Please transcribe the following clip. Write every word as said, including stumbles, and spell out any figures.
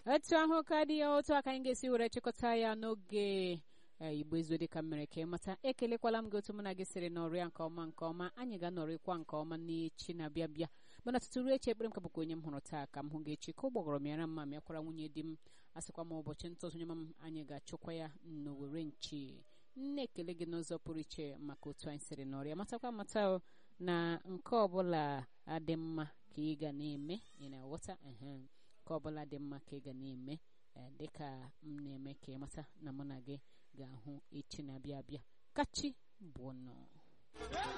Etu ahụ ka dị ya, otu aka anyị ga-esi were chịkọta ya n'oge Igbo ezu dịka mere ka ịmata. Ekelekwala m gị otu mụ na gị siri nọrịa nke ọma nke ọma. Anyị ga-anọrịkwa nke ọma n'echi na-abịa bịa. Mana tutu ruo echi, ekpere m ka bụkwa onye m hụrụ taa ka m hụ ga-echi ka ọ gbọgọrọ m yara mma mịakwara nwunye di m. Asịkwa m ụbọchị ntọzụ nye m anyị ga-achụkwa ya n'owere nchi. Nne ekele gị n'ụzọ pụrụ iche maka otu anyị siri nọrịa. Matakwa mata na nke ọbụla adị mma ka ị ga na-eme, ị na-aghọta ehe nke ọbụla dị mma ka ị ga na-eme dịka m na-eme ka ị mata na mụ na gị ga-ahụ echi na-abịa abịa. Kachi bụ nọ.